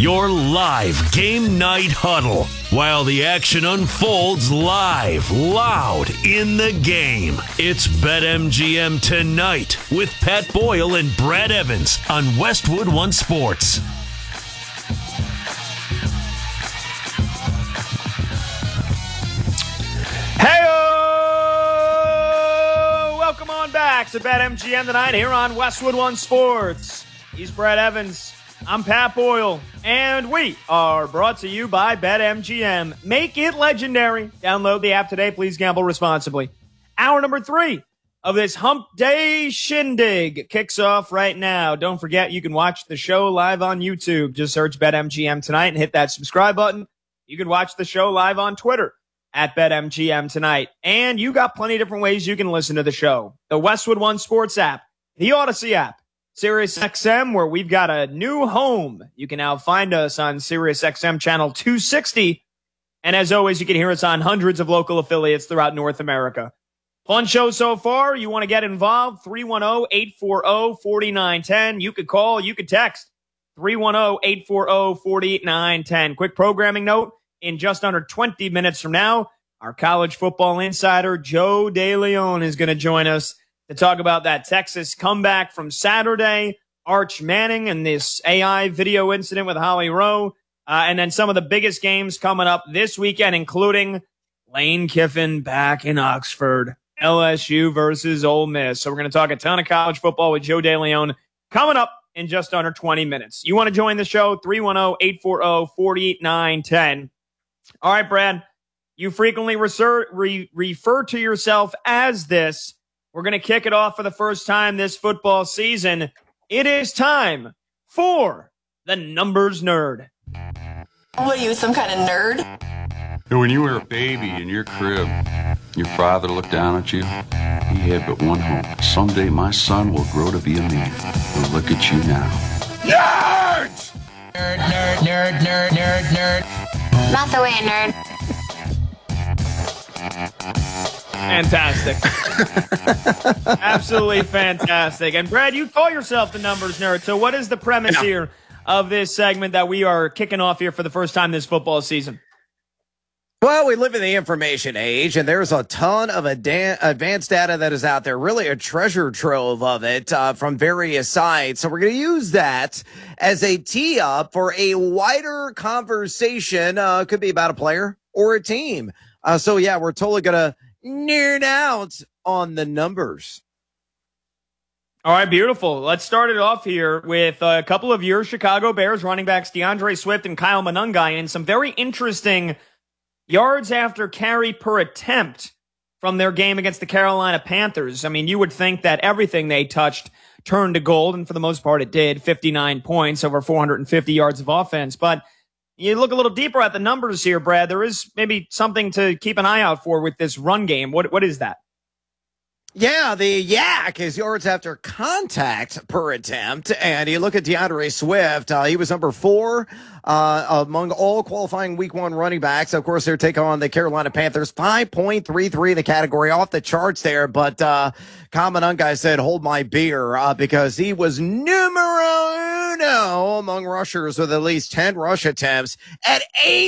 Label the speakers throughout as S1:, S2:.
S1: Your live game night huddle while the action unfolds live, loud in the game. It's BetMGM Tonight with Pat Boyle and Brad Evans on Westwood One Sports.
S2: Hey-o! Welcome on back to BetMGM Tonight here on Westwood One Sports. He's Brad Evans. I'm Pat Boyle, and we are brought to you by BetMGM. Make it legendary. Download the app today. Please gamble responsibly. Hour number 3 of this Hump Day Shindig kicks off right now. Don't forget, you can watch the show live on YouTube. Just search BetMGM Tonight and hit that subscribe button. You can watch the show live on Twitter at BetMGM Tonight. And you got plenty of different ways you can listen to the show. The Westwood One Sports app, the Odyssey app, SiriusXM, where we've got a new home. You can now find us on SiriusXM channel 260. And as always, you can hear us on hundreds of local affiliates throughout North America. Fun show so far. You want to get involved? 310-840-4910. You could call, you could text. 310-840-4910. Quick programming note. In just under 20 minutes from now, our college football insider, Joe DeLeon, is going to join us to talk about that Texas comeback from Saturday, Arch Manning and this AI video incident with Holly Rowe, and then some of the biggest games coming up this weekend, including Lane Kiffin back in Oxford, LSU versus Ole Miss. So we're going to talk a ton of college football with Joe DeLeon coming up in just under 20 minutes. You want to join the show? 310-840-4910. All right, Brad, you frequently refer to yourself as this. We're going to kick it off for the first time this football season. It is time for the Numbers Nerd.
S3: What are you, some kind of nerd?
S4: When you were a baby in your crib, your father looked down at you. He had but one hope. Someday my son will grow to be a man. But look at you now. Nerds!
S3: Nerd, nerd, nerd, nerd, nerd, nerd. Not the way a nerd.
S2: Fantastic. Absolutely fantastic. And Brad, you call yourself the Numbers Nerd. So what is the premise here of this segment that we are kicking off here for the first time this football season?
S5: Well, we live in the information age, and there's a ton of advanced data that is out there, really a treasure trove of it from various sites. So we're going to use that as a tee up for a wider conversation. Could be about a player or a team. So, yeah, we're totally going to nerd out on the numbers.
S2: All right, beautiful. Let's start it off here with a couple of your Chicago Bears running backs, DeAndre Swift and Kyle Monangai, and some very interesting yards after carry per attempt from their game against the Carolina Panthers. I mean, you would think that everything they touched turned to gold, and for the most part it did. 59 points, over 450 yards of offense. But you look a little deeper at the numbers here, Brad, there is maybe something to keep an eye out for with this run game. What is that?
S5: Yeah, the yak is yards after contact per attempt. And you look at DeAndre Swift, he was number 4 among all qualifying week 1 running backs. Of course, they're taking on the Carolina Panthers, 5.33 in the category, off the charts there. But Kyle Monangai said, hold my beer, because he was numero uno among rushers with at least 10 rush attempts at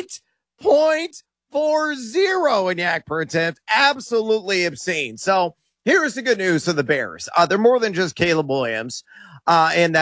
S5: 8.40 in yak per attempt. Absolutely obscene. So, here's the good news for the Bears. They're more than just Caleb Williams, and